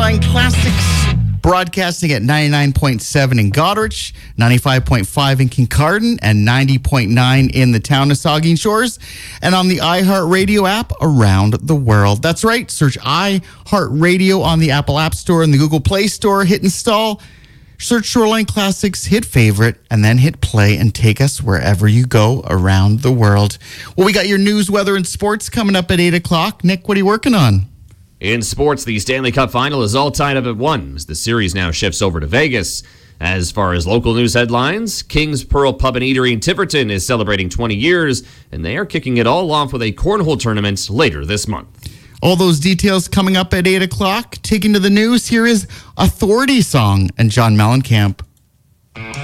Shoreline Classics, broadcasting at 99.7 in Goderich, 95.5 in Kincardine, and 90.9 in the town of Saugeen Shores, and on the iHeartRadio app around the world. That's right. Search iHeartRadio on the Apple App Store and the Google Play Store. Hit install. Search Shoreline Classics, hit favorite, and then hit play and take us wherever you go around the world. Well, we got your news, weather, and sports coming up at 8 o'clock. Nick, what are you working on? In sports, the Stanley Cup Final is all tied up at 1 as the series now shifts over to Vegas. As far as local news headlines, King's Pearl Pub and Eatery in Tiverton is celebrating 20 years, and they are kicking it all off with a cornhole tournament later this month. All those details coming up at 8 o'clock. Taking to the news, here is Authority Song and John Mellencamp.